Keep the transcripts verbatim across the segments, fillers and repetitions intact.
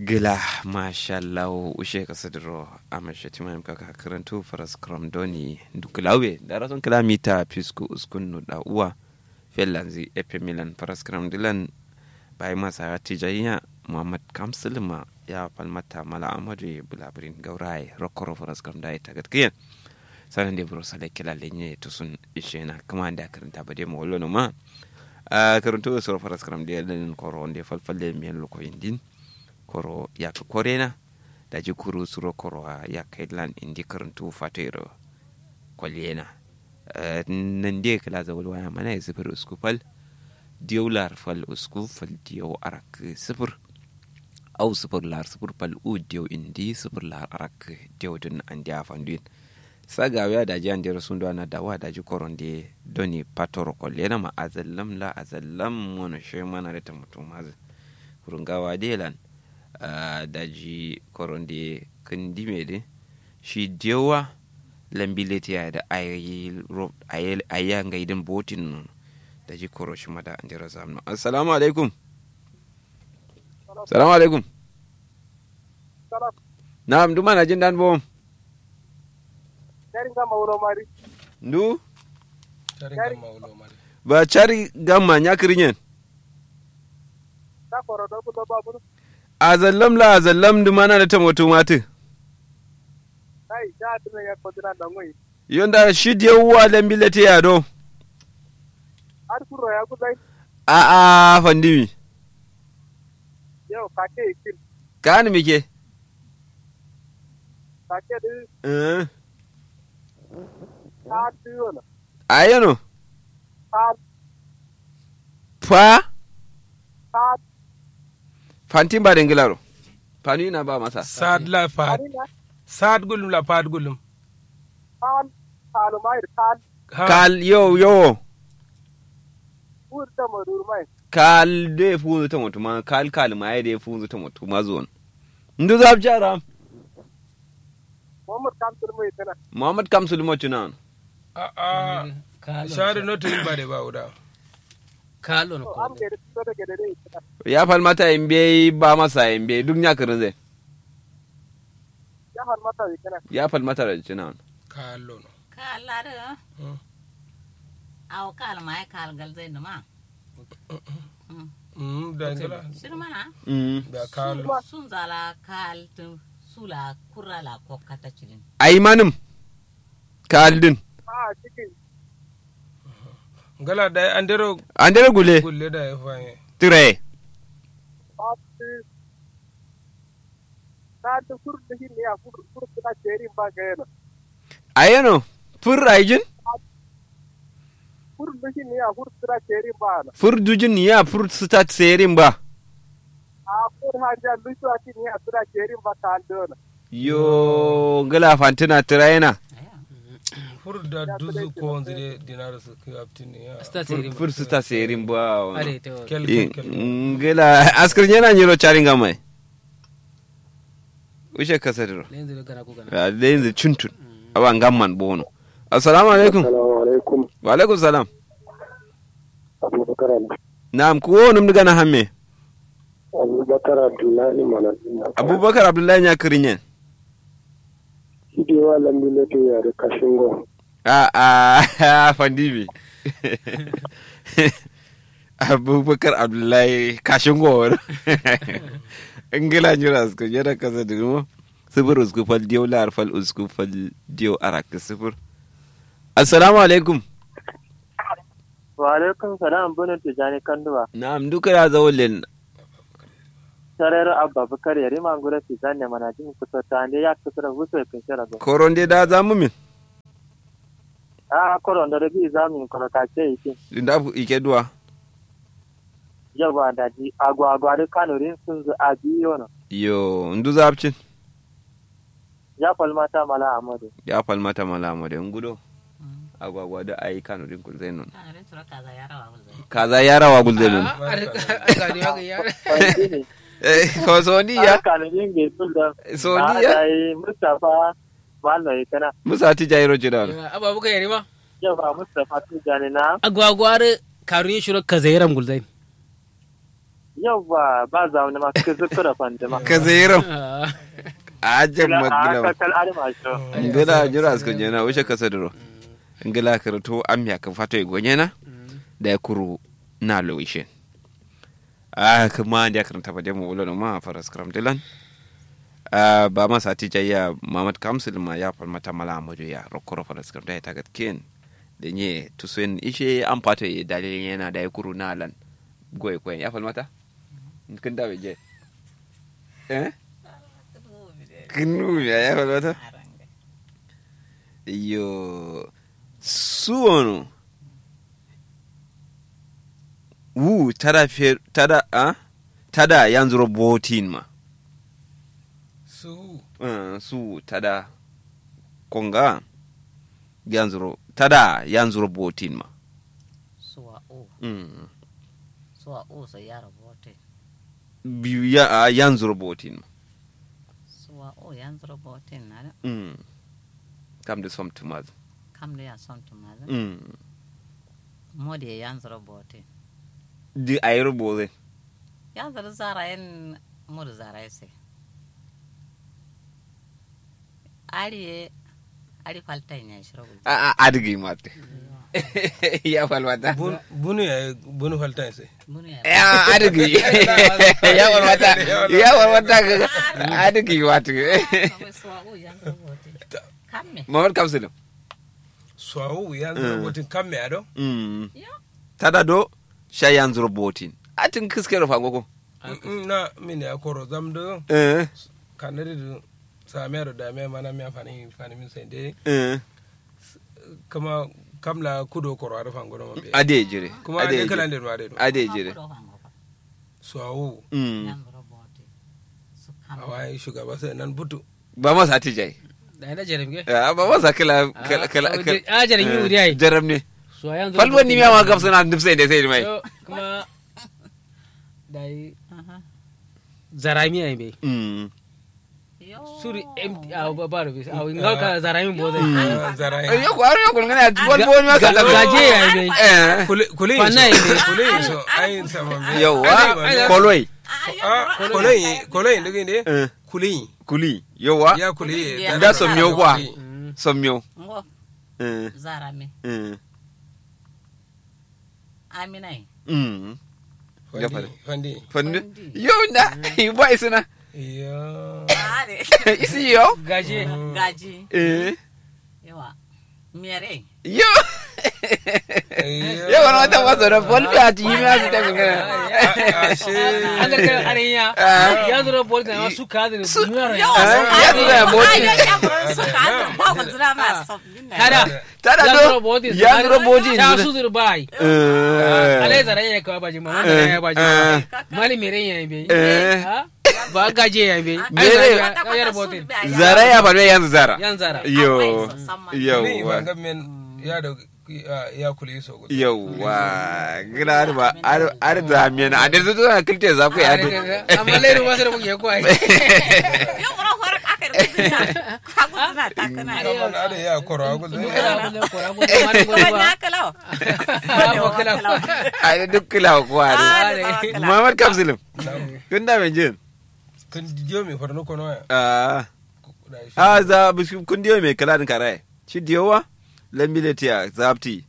gila mashallah ushe kasadro amashe timam kaka karantu faras kramdoni dukulawe daraton kilomita pisku uskunu da uwa fellanzi epe milan faras kramdilan bai masa tijayya muhammad kamsulma ya falmata mala amadu bulabrin gaurai rokoro faras kramdai tagatkiyan sanan de bro sale kila lenye tusun ishena kuma da karanta bade mo wallo ma a karantu so faras kramdilan koro de falfalle miyan lokoyindin koro yaka korena da ji kuru suro koro ya kaidlan indi karantu fatero kwalena nan dai kala zawal waya mana ya sifir uskufal diyo lar fal uskufal diyo arak sifir au sifir lar sifir fal u diyo indi sifir lar arak diyo din an diya fanduin sagawa da ji an dira sun na dawa da ji koron de doni patoro kwalena ma azallam la azallam wani shi mana da ta mutum mazu kurungawa delan Uh, daji koronde kandi mede shi dewa lambileti ya da ayi aya ngaiden botin non daji koro shi mada andira zamno assalamu alaikum assalamu alaikum salam na'am duma na jin dan bom chari ga mawlo mari ndu chari ga mawlo mari ba chari gamma nyakirinyen ta koro do ko babu azallam la azallam du mana da tamoto matu ai da tuna ya kodina da ngoi yonda shi dewa lambileti ya do ar kuro ya kudai a a fandimi yo kake ikin kan mike kake de eh ta tiyo ayano ta fa ta fantin ba dengilaro fani na ba masa sad la fad sad gulum la fad gulum kan kalu mai kan kal yo yo urta madur mai kal de fu ta mutuma kal kal mai de fu ta mutuma zon ndu zab jara muhammad kamsul mai tana muhammad kamsul mutuna a a shari noto ba de ba uda kalon ko am de to da gede de ya fal mata imbe ba masa imbe duk nya kirin zai ya har mata kana ya fal mata da cina kalon kalare aw kal mai kal gal zai ma mm da ngala shirmana mm da kalon sun zala kal tun sula kurala ko kata cirin ai manum kaldin a cikin ngala da andero andere gule gulle da yafa tire ati ta ta kur da hin ya kur kur ta jerin ba ga yana ayano fur aijin kur da hin ya kur ta jerin ba na fur dujin ya fur stat serin ba a kur ha ja lusu ati ni a ta jerin ba ta dona yo ngala fantina tirayena fur da duzu ko nzire dinar su captain ya fur stat serin ba are to kel I- kel ngala askar nyana nyiro charinga mai ushe kasadro lenzo kana ko kana a lenzi chuntun aba ngamman bono assalamu alaikum assalamu alaikum wa alaikum salam abubakar na'am ko num diga na hamme abubakar abdullahi mana abubakar abdullahi nya kirinyen hidewa lambile to ya da kashingo a a fandibi abubakar abdullahi kashin gowar ingila jira su yada kasa da mu sifir usku fal diyo lar fal usku fal diyo arak sifir assalamu alaikum wa alaikum salam bunin tijani kanduwa na'am duka ya zawalin sarar abba bakar yari mangura tijani mana jin kusa ta ande ya kusa da huso kan shara go koronde da zamu min a koron da bi zamin kono ka ce yake inda ike duwa yawa da ji agwa agwa da kanorin sun zu a biyo na yo ndu zabcin ya falmata mala amadu ya falmata malama da ngudo agwagwa da ayi kano din kun zai non ran tura kaza ya rawa gulzai kaza ya rawa gulzai non are ga ni ga ya eh ko soniya kanorin ge sun da soniya dai mustafa mallo kana musa ti jairo jiran ababu ga yari ma yawa mustafa tijani na agwagware karun shiro kazairam gulzain Yawwa ba za wani ma ka zukura fanta ma. ka zairam ajin A magila kakal arma shi. ngila jura askun jena ushe kasadro ngila karto amya ka fato igonyena da ya kuru na loishin ah kuma da karanta ba demo ulo ma faras kram dilan ah ba ma sati jayya Muhammad Kamsil ma ya falmata mala mojo ya rokoro faras kram da ta gatken da nye tusen ishe an fato ya dalilin yana da ya kuru na lan goy goy ya falmata kin da je eh kinu ya ya falmata yo suwono wu tada fer tada a tada yanzu robotin ma su uh, su tada konga yanzu ro tada yanzu robotin ma Suwa o. mm. Suwa o sai ya rabote. biyu ya a yanzu robotin ma Suwa o yanzu rabote na da. mm. kam da som tumaz Kam da ya son tumala. mm. Mode yanzu rabote. di ay robote Yanzu zara yan mur zara sai. Ari ari falta ne shi rabu. a a adigi mate ya falmata bun bunu ya bunu falta sai Mun ya. ya adigi ya falmata ya falmata adigi wate Kawai suwa o yanzu rabote. Kamme. Muhammad Kamsil swawu yanzu botin kan me ado mm. Yo. tada do sha yanzu robotin atin kiskero fangoko na min ya koro zamdo eh kanari du samero da me mana me afani fani min sai dai eh kama kamla kudo koro ada fango no be ade jire kuma ade ade kala jire nder wade do ade jire swawu mm. Yanzu rabote. Su kamme. awai shugaba sai nan butu ba ma sati jai da ina jarim ke Ah, ba ma sa kala kala kala Ah, ah, jarim yi wuri ai. jaram ne so yanzu falwon ni ma gafsa na dubsai da sai mai Yo, kuma dai Aha. zarami ai be mm. Yo. suri empty a ba ba bis a ngau ka zarami bo dai zara yo ko aro ko ngana bol bol ma ka gaje ai be eh kule kule Fanna so inde. kule so ai sama be yo wa koloi ah kule kule ndigi ne eh kule kuli yo wa ya kule da somyo kwa somyo Ngo eh zara me. eh Amina. mm. fandi fandi fandu yo na ba isina yo Are. isi yo gaje Gaji. eh Yawa. Mere. yo yo wana wata wazo da folfi a cikin ya su ta gana ashe an ga kan arinya yanzu ro bol kan su ka da duniyar Yo. ya su da boti kada tada do ya zuro boti ta su zur bai eh alai zarai ya ka baji ma wanda ya baji mali mere ya be Eh. ha ba gaje ya be Mere. ai ya botin zara ya falwe yanzu zara yan zara yo ni yauwa ban men ya da ya kule so gudu yauwa gina ba ar da men a da zuwa na kilte za ku ya amma lai ruwa sai mu ke kwai kaman ada ya koro gudu a duk kila ku a Muhammad Kamsil kun da men jin kun diyo mi farno kono ya ah ah za kun diyo me kala din kare shi diyowa lambiletiya zapti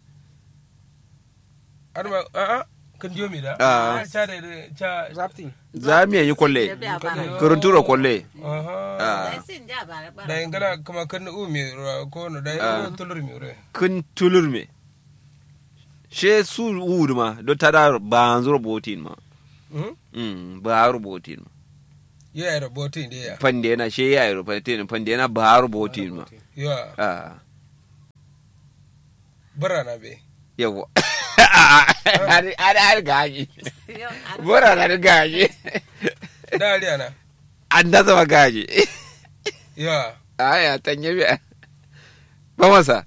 arma a a kun diyo mi da Ah. cha da cha zapti za mu yi kolle kuruntura kolle aha ah da ingala kuma kun u mi ko no da tulur mi re kun tulur me she su wudu ma do tada ba an zuro botin ma hmm mm ba rubotin ma ya da botin da ya fande na she ya rubotin fande na ba rubotin ma ya ah bara na be yawa ari ari ari gaji bora na gaji da ariana an da zama gaji ya aya tanye bi ba masa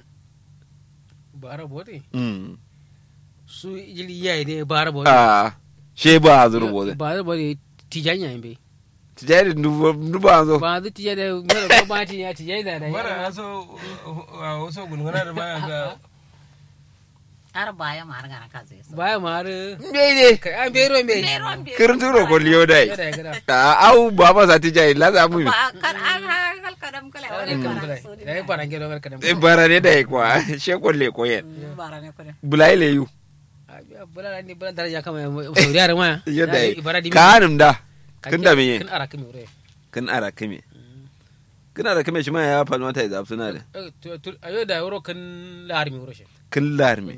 bara botin mm su jili yayi ne bara botin ah she ba zuro botin bara botin tijanya be tijari nduba zo ba zu tije da mara ko ba ti ya tije da da bara na so a wasu gunguna da baya ga Ar baya mar gana kaze. baya mar mene kai an bero me kirturo ko liyo dai a au baba sa ti jai la za mu ba kan an hal kadam kala wani kala ai barange do kadam e barane dai kwa she ko le ko yen barane ko bulai le yu bulala ni bulan daraja kama sauriyar ma yo dai kanum da kin da me kin ara kimi ure kin ara kimi kin ara kimi shi ma ya falma ta izab suna da ayo da euro kin larmi ure shi kin larmi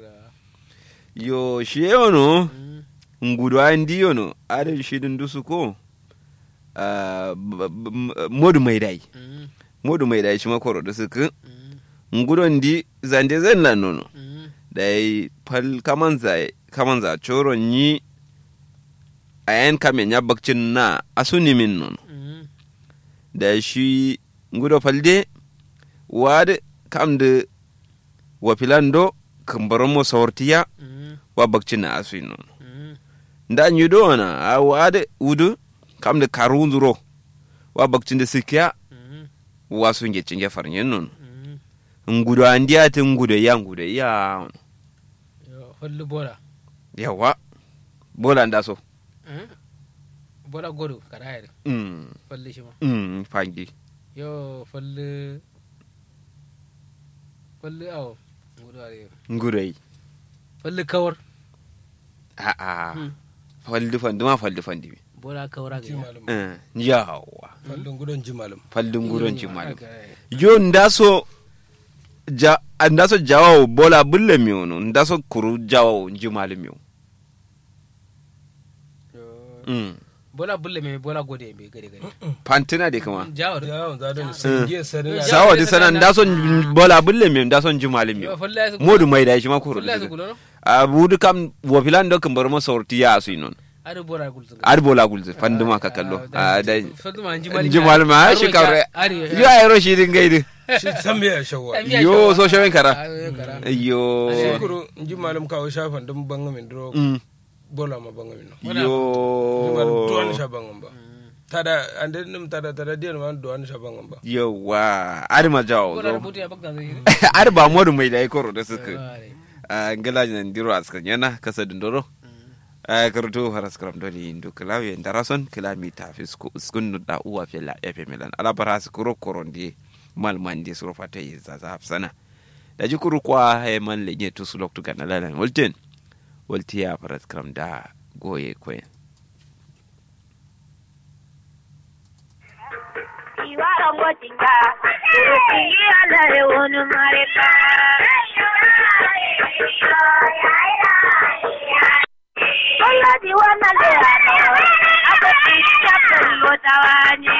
yo shi yono ngudu andi yono are shi din dusu ko modu mai dai modu mai dai shi ma koro dusu kin ngudu ndi zande zan lan nono dai fal kamanza kamanza choro ni ayan kamen ya bakcin na asuni min nono da shi ngudo falde wad kamde wa filando kambaron mo sawartiya wa bakcin na asuni nono nda nyudo na a wad udu kamde karunzuro wa bakcin da sikiya wa sunge cinge farnyen nono ngudo andiya te ngudo ya ngudo ya fallu bola yawa bola nda so bola godo kada yare mm falle shi ma mm fangi yo falle falle awo ngudo are ngurai falle kawar a a falle fandi ma falle fandi bola kawra ga eh yawa fallin gudun jimalum fallin gudun jimalum yo ndaso ja ndaso jawo bola bulle mi wono ndaso kuru jawo jimalum mi mm bola bulle me bola gode be gade gade pantina de kuma jawo yawon zadon sange sanin sawa de sanan ndaso bola bulle mi ndaso jimalum mi modu mai dai shi ma kuru a budu kam wo filan do kambar mo sorti ya su non ar bola gulze ar bola gulze fanduma ka kallo a dai fanduma jimalum jimalum ha shi kawre yo ayro shi din gaidi shi sambe ya shawa yo so shawin kara yo shukuru jimalum kawo shafan dum banga min dro bola ma banga min yo duwan shaban ba tada ande num tada tada diyan man duwan shaban ba yawa ar ma jawo bola rubutu ya baka zai ar ba modu mai dai koro da suka ngala nan diro askan yana kasa dindoro karto haras kram doni ndu klawe ndarason kilomita fisku skunu da uwa fela efe milan ala baras kuro korondi mal mandi suro fata yiza za hafsana da jikuru kwa he man lenye to sulok to kana lalan wolten wolti ya haras kram da goye kwen iwara ngotinga uruki ala re wonu mareka Ola diwana le ako tisha pelo tawani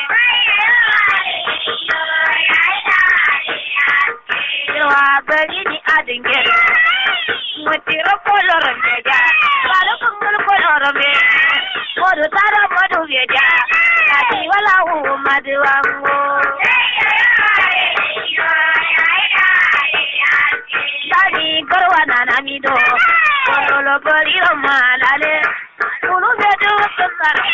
Yoa bagi ni adinge Mutiro koloro meja Baru kungul koloro me Modu tara modu veja Adi wala uu maduwango Tadi korwana namido Kololo koliro malale Kulu bedu kesara